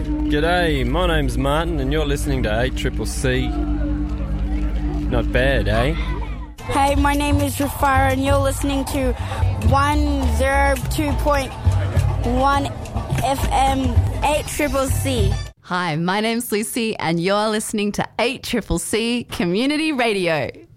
G'day, my name's Martin and you're listening to 8CCC. Not bad, eh? Hey, my name is Rafara and you're listening to 102.1 FM 8CCC. Hi, my name's Lucy and you're listening to 8CCC Community Radio.